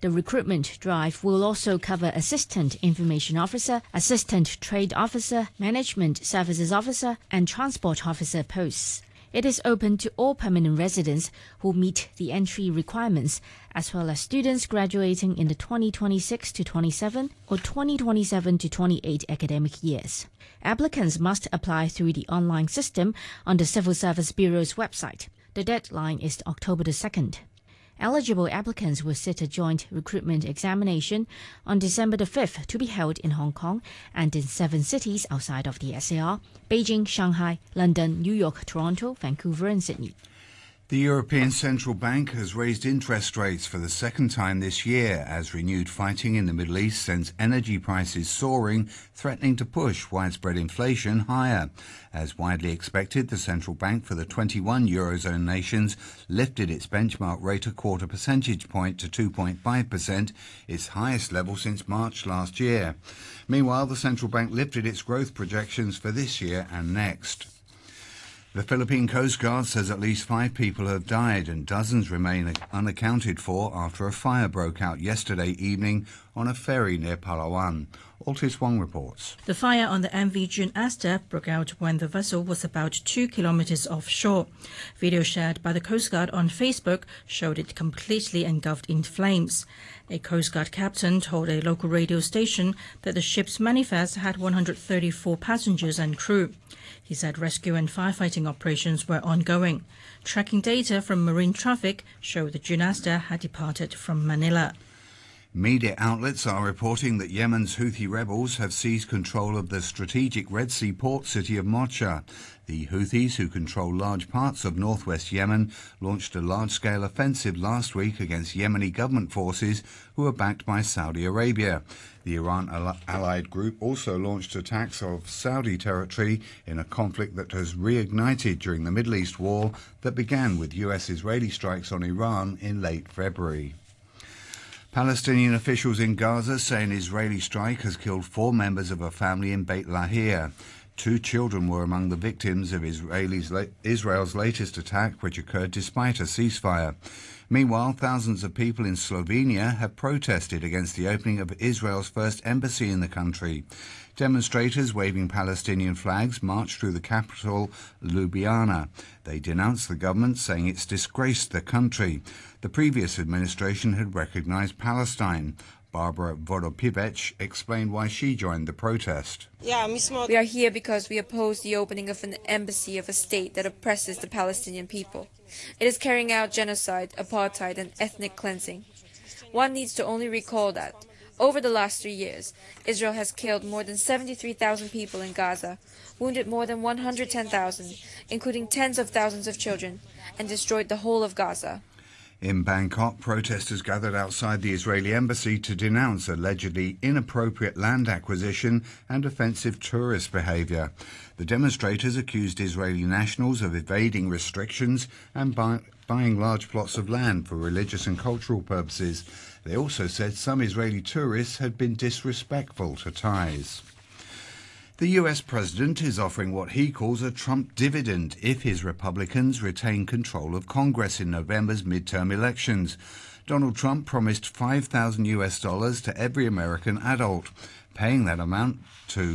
The recruitment drive will also cover Assistant Information Officer, Assistant Trade Officer, Management Services Officer, and Transport Officer posts. It is open to all permanent residents who meet the entry requirements, as well as students graduating in the 2026-27 or 2027-28 academic years. Applicants must apply through the online system on the Civil Service Bureau's website. The deadline is October the 2nd. Eligible applicants will sit a joint recruitment examination on December the 5th to be held in Hong Kong and in 7 cities outside of the SAR: Beijing, Shanghai, London, New York, Toronto, Vancouver and Sydney. The European Central Bank has raised interest rates for the second time this year as renewed fighting in the Middle East sends energy prices soaring, threatening to push widespread inflation higher. As widely expected, the central bank for the 21 Eurozone nations lifted its benchmark rate a quarter percentage point to 2.5%, its highest level since March last year. Meanwhile, the central bank lifted its growth projections for this year and next. The Philippine Coast Guard says at least 5 people have died and dozens remain unaccounted for after a fire broke out yesterday evening on a ferry near Palawan. Altis Wong reports. The fire on the MV Junasta broke out when the vessel was about 2 kilometers offshore. Video shared by the Coast Guard on Facebook showed it completely engulfed in flames. A Coast Guard captain told a local radio station that the ship's manifest had 134 passengers and crew. He said rescue and firefighting operations were ongoing. Tracking data from marine traffic showed the Junasta had departed from Manila. Media outlets are reporting that Yemen's Houthi rebels have seized control of the strategic Red Sea port city of Mocha. The Houthis, who control large parts of northwest Yemen, launched a large-scale offensive last week against Yemeni government forces who are backed by Saudi Arabia. The Iran-allied group also launched attacks of Saudi territory in a conflict that has reignited during the Middle East war that began with US-Israeli strikes on Iran in late February. Palestinian officials in Gaza say an Israeli strike has killed 4 members of a family in Beit Lahir. 2 children were among the victims of Israel's latest attack, which occurred despite a ceasefire. Meanwhile, thousands of people in Slovenia have protested against the opening of Israel's first embassy in the country. Demonstrators waving Palestinian flags marched through the capital, Ljubljana. They denounced the government, saying it's disgraced the country. The previous administration had recognized Palestine. Barbara Vodopivec explained why she joined the protest. We are here because we oppose the opening of an embassy of a state that oppresses the Palestinian people. It is carrying out genocide, apartheid, and ethnic cleansing. One needs to only recall that over the last 3 years, Israel has killed more than 73,000 people in Gaza, wounded more than 110,000, including tens of thousands of children, and destroyed the whole of Gaza. In Bangkok, protesters gathered outside the Israeli embassy to denounce allegedly inappropriate land acquisition and offensive tourist behavior. The demonstrators accused Israeli nationals of evading restrictions and buying large plots of land for religious and cultural purposes. They also said some Israeli tourists had been disrespectful to Thais. The US president is offering what he calls a Trump dividend if his Republicans retain control of Congress in November's midterm elections. Donald Trump promised $5,000 to every American adult. Paying that amount to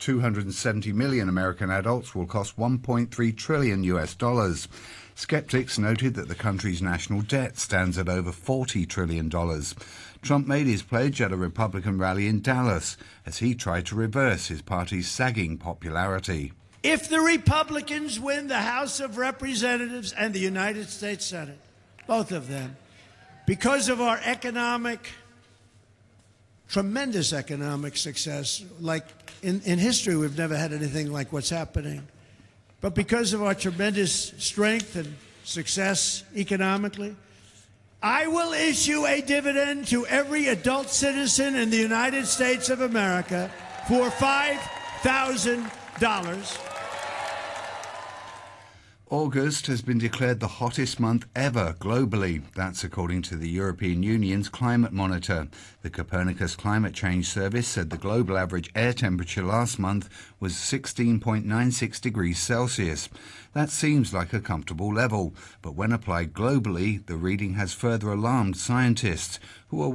270 million American adults will cost $1.3 trillion. Skeptics noted that the country's national debt stands at over $40 trillion. Trump made his pledge at a Republican rally in Dallas as he tried to reverse his party's sagging popularity. If the Republicans win the House of Representatives and the United States Senate, both of them, because of our tremendous economic success, like in history we've never had anything like what's happening, but because of our tremendous strength and success economically, I will issue a dividend to every adult citizen in the United States of America for $5,000. August has been declared the hottest month ever globally. That's according to the European Union's Climate Monitor. The Copernicus Climate Change Service said the global average air temperature last month was 16.96 degrees Celsius. That seems like a comfortable level, but when applied globally, the reading has further alarmed scientists who are